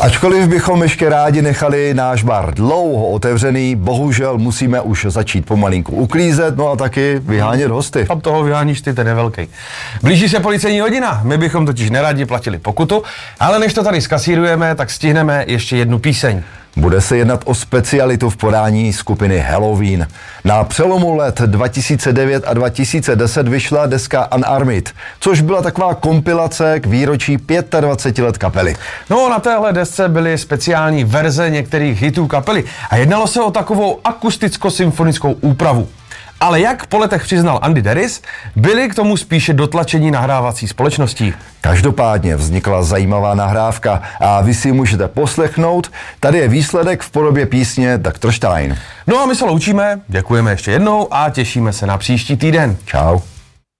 Ačkoliv bychom ještě rádi nechali náš bar dlouho otevřený, bohužel musíme už začít pomalinku uklízet, no a taky vyhánět hosty. Tam toho vyháníš ty, ten je velký. Blíží se policejní hodina, my bychom totiž neradi platili pokutu, ale než to tady skasírujeme, tak stihneme ještě jednu píseň. Bude se jednat o specialitu v podání skupiny Helloween. Na přelomu let 2009 a 2010 vyšla deska Unarmed, což byla taková kompilace k výročí 25 let kapely. No, na téhle desce byly speciální verze některých hitů kapely a jednalo se o takovou akusticko-symfonickou úpravu. Ale jak po letech přiznal Andy Deris, byli k tomu spíše dotlačení nahrávací společností. Každopádně vznikla zajímavá nahrávka a vy si ji můžete poslechnout. Tady je výsledek v podobě písně Dr. Stein. No a my se loučíme, děkujeme ještě jednou a těšíme se na příští týden. Čau.